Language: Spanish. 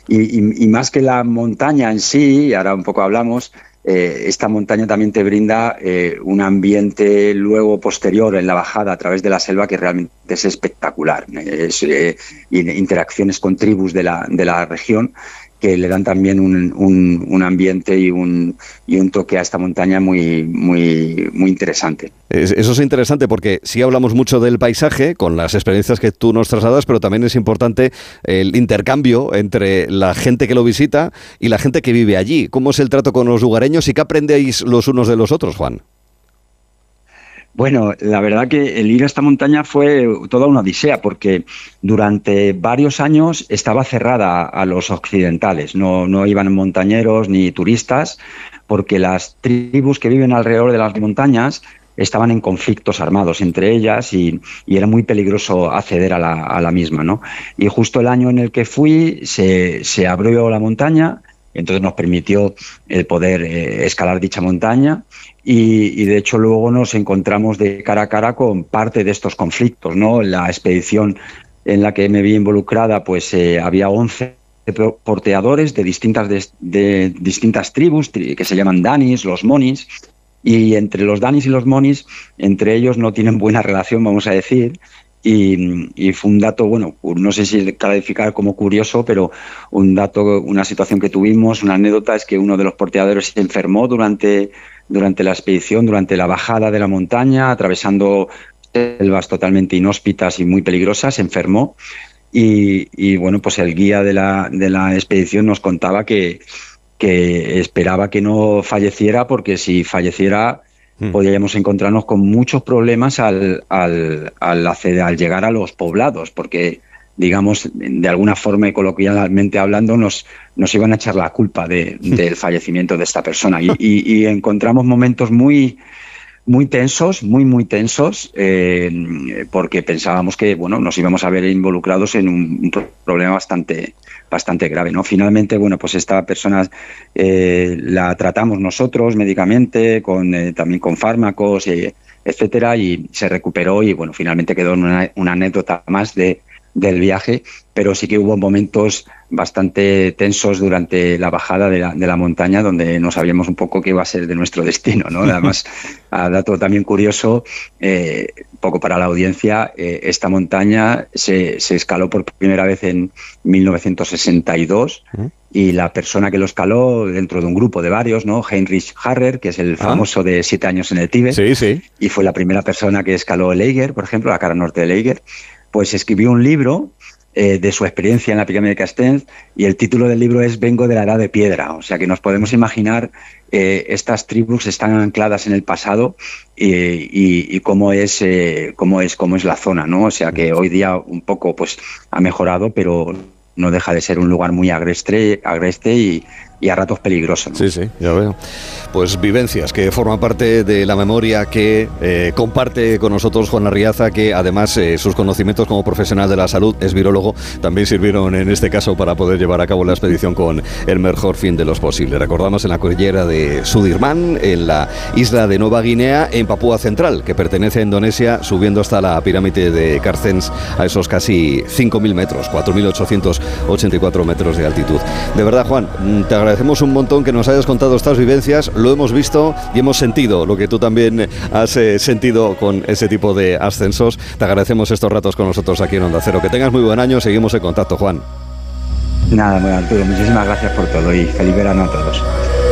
Y más que la montaña en sí, y ahora un poco hablamos, esta montaña también te brinda un ambiente luego posterior en la bajada a través de la selva que realmente es espectacular. Interacciones con tribus de la región que le dan también un ambiente y un toque a esta montaña muy, muy, muy interesante. Eso es interesante porque sí hablamos mucho del paisaje con las experiencias que tú nos trasladas, pero también es importante el intercambio entre la gente que lo visita y la gente que vive allí. ¿Cómo es el trato con los lugareños y qué aprendéis los unos de los otros, Juan? Bueno, la verdad que el ir a esta montaña fue toda una odisea porque durante varios años estaba cerrada a los occidentales, no iban montañeros ni turistas porque las tribus que viven alrededor de las montañas estaban en conflictos armados entre ellas y era muy peligroso acceder a la misma, ¿no? Y justo el año en el que fui se abrió la montaña, entonces nos permitió el poder escalar dicha montaña. Y de hecho luego nos encontramos de cara a cara con parte de estos conflictos, ¿no? La expedición en la que me vi involucrada, pues había 11 porteadores de distintas tribus que se llaman danis, los monis, y entre los danis y los monis, entre ellos no tienen buena relación, vamos a decir. Y fue un dato, bueno, no sé si calificar como curioso, pero una situación que tuvimos, una anécdota, es que uno de los porteadores se enfermó durante la expedición, durante la bajada de la montaña, atravesando selvas totalmente inhóspitas y muy peligrosas, se enfermó y bueno, pues el guía de la expedición nos contaba que esperaba que no falleciera porque si falleciera podríamos encontrarnos con muchos problemas al llegar a los poblados, porque digamos, de alguna forma y coloquialmente hablando, nos iban a echar la culpa del fallecimiento de esta persona. Y encontramos momentos muy, muy tensos, muy tensos, porque pensábamos que, bueno, nos íbamos a ver involucrados en un problema bastante grave, ¿no? Finalmente, bueno, pues esta persona la tratamos nosotros médicamente, también con fármacos, etcétera, y se recuperó y, bueno, finalmente quedó en una anécdota más del viaje, pero sí que hubo momentos bastante tensos durante la bajada de la montaña donde no sabíamos un poco qué iba a ser de nuestro destino, ¿no? Además, dato también curioso, poco para la audiencia, esta montaña se escaló por primera vez en 1962 y la persona que lo escaló dentro de un grupo de varios, ¿no? Heinrich Harrer, que es el famoso de 7 años en el Tíbet, sí. Y fue la primera persona que escaló el Eiger, por ejemplo, la cara norte del Eiger, pues escribió un libro de su experiencia en la pirámide de Castel y el título del libro es Vengo de la Edad de Piedra, o sea que nos podemos imaginar estas tribus están ancladas en el pasado y cómo es la zona, ¿no? O sea que hoy día un poco pues ha mejorado, pero no deja de ser un lugar muy agreste y a ratos peligroso, ¿no? Sí, ya veo. Pues vivencias que forman parte de la memoria que comparte con nosotros Juan Arriaza, que además sus conocimientos como profesional de la salud, es virólogo, también sirvieron en este caso para poder llevar a cabo la expedición con el mejor fin de los posibles. Recordamos en la cordillera de Sudirman, en la isla de Nueva Guinea, en Papúa Central, que pertenece a Indonesia, subiendo hasta la pirámide de Carstens a esos casi 5.000 metros, 4.884 metros de altitud. De verdad, Juan, te agradecemos un montón que nos hayas contado estas vivencias, lo hemos visto y hemos sentido lo que tú también has sentido con ese tipo de ascensos. Te agradecemos estos ratos con nosotros aquí en Onda Cero. Que tengas muy buen año, seguimos en contacto, Juan. Nada, bueno, Arturo, muchísimas gracias por todo y feliz verano a todos.